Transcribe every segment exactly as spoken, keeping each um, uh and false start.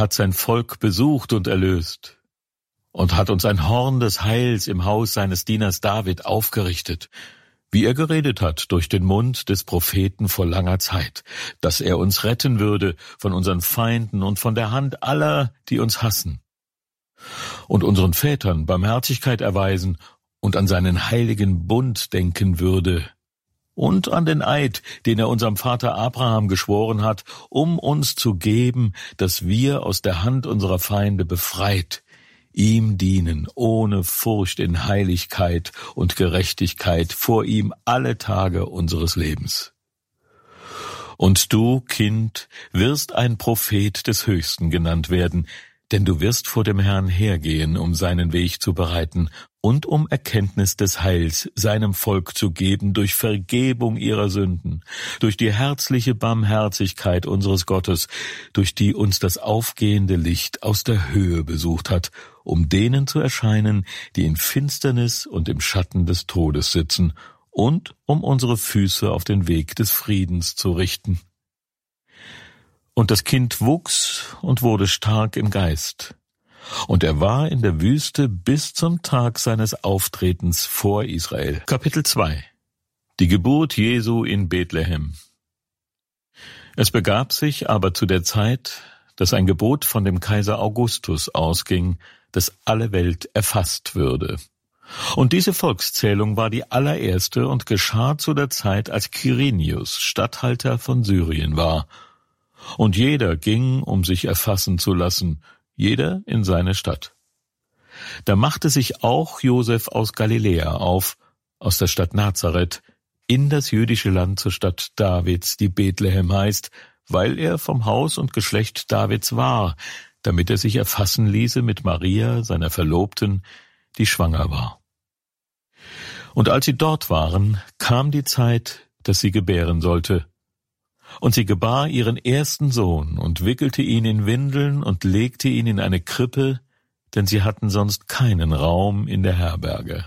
hat sein Volk besucht und erlöst und hat uns ein Horn des Heils im Haus seines Dieners David aufgerichtet, wie er geredet hat durch den Mund des Propheten vor langer Zeit, dass er uns retten würde von unseren Feinden und von der Hand aller, die uns hassen, und unseren Vätern Barmherzigkeit erweisen und an seinen heiligen Bund denken würde und an den Eid, den er unserem Vater Abraham geschworen hat, um uns zu geben, dass wir aus der Hand unserer Feinde befreit ihm dienen, ohne Furcht in Heiligkeit und Gerechtigkeit vor ihm alle Tage unseres Lebens. Und du, Kind, wirst ein Prophet des Höchsten genannt werden, denn du wirst vor dem Herrn hergehen, um seinen Weg zu bereiten und um Erkenntnis des Heils seinem Volk zu geben durch Vergebung ihrer Sünden, durch die herzliche Barmherzigkeit unseres Gottes, durch die uns das aufgehende Licht aus der Höhe besucht hat, um denen zu erscheinen, die in Finsternis und im Schatten des Todes sitzen, und um unsere Füße auf den Weg des Friedens zu richten. Und das Kind wuchs und wurde stark im Geist. Und er war in der Wüste bis zum Tag seines Auftretens vor Israel. Kapitel zwei. Die Geburt Jesu in Bethlehem. Es begab sich aber zu der Zeit, dass ein Gebot von dem Kaiser Augustus ausging, dass alle Welt erfasst würde. Und diese Volkszählung war die allererste und geschah zu der Zeit, als Quirinius Statthalter von Syrien war. Und jeder ging, um sich erfassen zu lassen, jeder in seine Stadt. Da machte sich auch Josef aus Galiläa auf, aus der Stadt Nazareth, in das jüdische Land zur Stadt Davids, die Bethlehem heißt, weil er vom Haus und Geschlecht Davids war, damit er sich erfassen ließe mit Maria, seiner Verlobten, die schwanger war. Und als sie dort waren, kam die Zeit, dass sie gebären sollte. Und sie gebar ihren ersten Sohn und wickelte ihn in Windeln und legte ihn in eine Krippe, denn sie hatten sonst keinen Raum in der Herberge.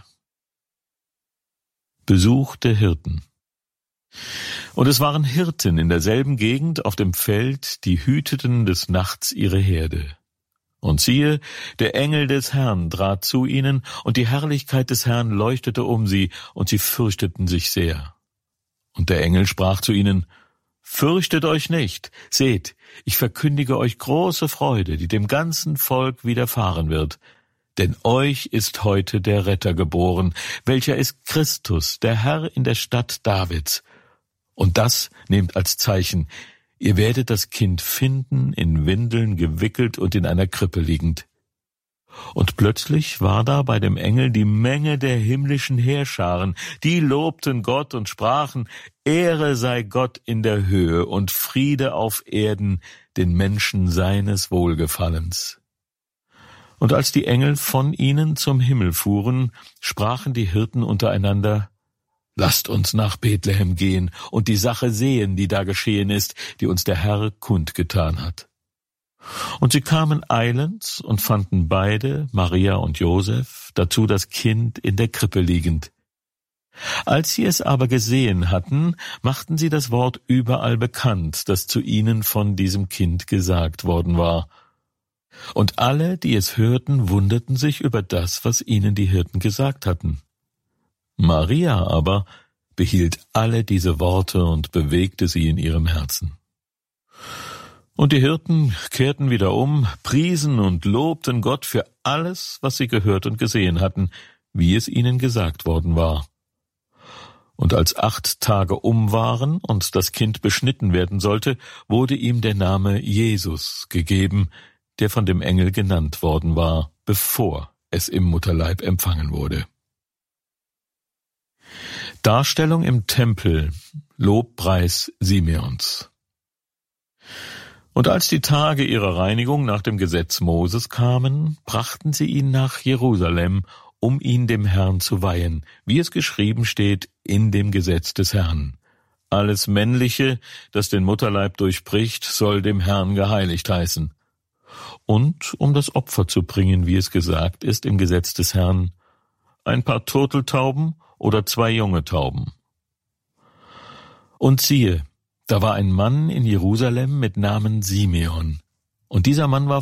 Besuch der Hirten. Und es waren Hirten in derselben Gegend auf dem Feld, die hüteten des Nachts ihre Herde. Und siehe, der Engel des Herrn trat zu ihnen, und die Herrlichkeit des Herrn leuchtete um sie, und sie fürchteten sich sehr. Und der Engel sprach zu ihnen: Fürchtet euch nicht, seht, ich verkündige euch große Freude, die dem ganzen Volk widerfahren wird. Denn euch ist heute der Retter geboren, welcher ist Christus, der Herr in der Stadt Davids. Und das nehmt als Zeichen: Ihr werdet das Kind finden, in Windeln gewickelt und in einer Krippe liegend. Und plötzlich war da bei dem Engel die Menge der himmlischen Heerscharen, die lobten Gott und sprachen: Ehre sei Gott in der Höhe und Friede auf Erden den Menschen seines Wohlgefallens. Und als die Engel von ihnen zum Himmel fuhren, sprachen die Hirten untereinander: Lasst uns nach Bethlehem gehen und die Sache sehen, die da geschehen ist, die uns der Herr kundgetan hat. Und sie kamen eilends und fanden beide, Maria und Josef, dazu das Kind in der Krippe liegend. Als sie es aber gesehen hatten, machten sie das Wort überall bekannt, das zu ihnen von diesem Kind gesagt worden war. Und alle, die es hörten, wunderten sich über das, was ihnen die Hirten gesagt hatten. Maria aber behielt alle diese Worte und bewegte sie in ihrem Herzen. Und die Hirten kehrten wieder um, priesen und lobten Gott für alles, was sie gehört und gesehen hatten, wie es ihnen gesagt worden war. Und als acht Tage um waren und das Kind beschnitten werden sollte, wurde ihm der Name Jesus gegeben, der von dem Engel genannt worden war, bevor es im Mutterleib empfangen wurde. Darstellung im Tempel, Lobpreis Simeons. Und als die Tage ihrer Reinigung nach dem Gesetz Moses kamen, brachten sie ihn nach Jerusalem, um ihn dem Herrn zu weihen, wie es geschrieben steht in dem Gesetz des Herrn. Alles Männliche, das den Mutterleib durchbricht, soll dem Herrn geheiligt heißen. Und um das Opfer zu bringen, wie es gesagt ist im Gesetz des Herrn, ein paar Turteltauben oder zwei junge Tauben. Und siehe, da war ein Mann in Jerusalem mit Namen Simeon, und dieser Mann war